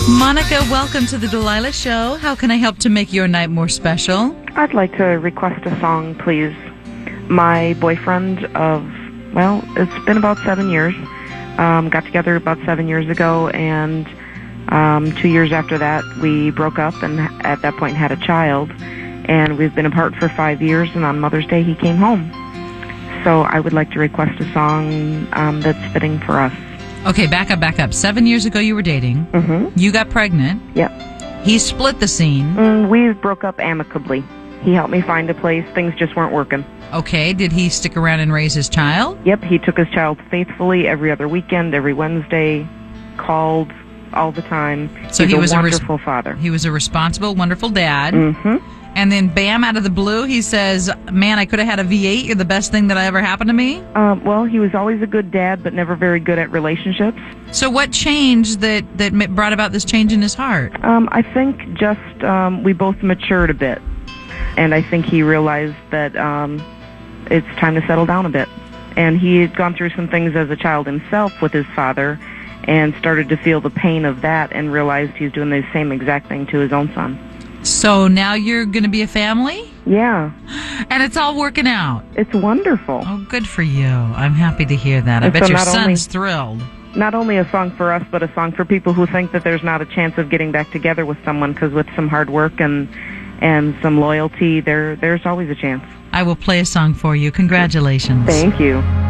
Monica, welcome to the Delilah Show. How can I help to make your night more special? I'd like to request a song, please. My boyfriend of, well, it's been about 7 years. Got together about 7 years ago, and 2 years after that, we broke up and at that point had a child. And we've been apart for 5 years, and on Mother's Day, he came home. So I would like to request a song that's fitting for us. Okay, back up. 7 years ago you were dating. Mm-hmm. You got pregnant. Yep. He split the scene. We broke up amicably. He helped me find a place. Things just weren't working. Okay, did he stick around and raise his child? Yep, he took his child faithfully every other weekend, every Wednesday, called all the time. So He's a wonderful father. He was a responsible, wonderful dad. Mm-hmm. And then, bam, out of the blue, he says, man, I could have had a V8. You're the best thing that ever happened to me. Well, he was always a good dad, but never very good at relationships. So what changed that brought about this change in his heart? I think just we both matured a bit. And I think he realized that it's time to settle down a bit. And he had gone through some things as a child himself with his father and started to feel the pain of that and realized he's doing the same exact thing to his own son. So now you're going to be a family? Yeah. And it's all working out? It's wonderful. Oh, good for you. I'm happy to hear that. I bet your son's thrilled. Not only a song for us, but a song for people who think that there's not a chance of getting back together with someone, because with some hard work and some loyalty, there's always a chance. I will play a song for you. Congratulations. Thank you.